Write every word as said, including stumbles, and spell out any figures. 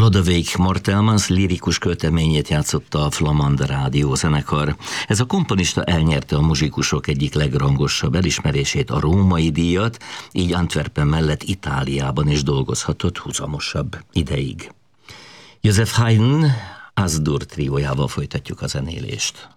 Lodewijk Mortelmans lírikus költeményét játszotta a Flamand Rádió zenekar. Ez a komponista elnyerte a muzsikusok egyik legrangosabb elismerését, a Római díjat, így Antwerpen mellett Itáliában is dolgozhatott húzamosabb ideig. Joseph Haydn Az-Dur triójával folytatjuk a zenélést.